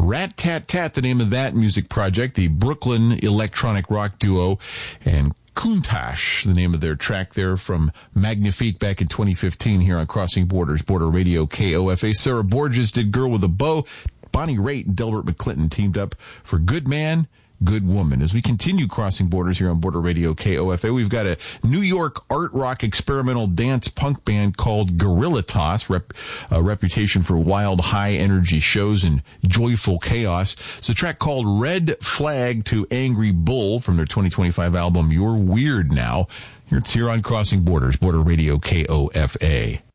Rat Tat Tat, the name of that music project, the Brooklyn electronic rock duo, and Countach, the name of their track there from Magnifique back in 2015 here on Crossing Borders, Border Radio KOFA. Sarah Borges did Girl with a Bow. Bonnie Raitt and Delbert McClinton teamed up for Good Man, Good Woman. As we continue Crossing Borders here on Border Radio KOFA, we've got a New York art rock experimental dance punk band called Gorilla Toss, a reputation for wild high energy shows and joyful chaos. It's a track called Red Flag to Angry Bull from their 2025 album You're Weird Now. It's here on Crossing Borders, Border Radio KOFA.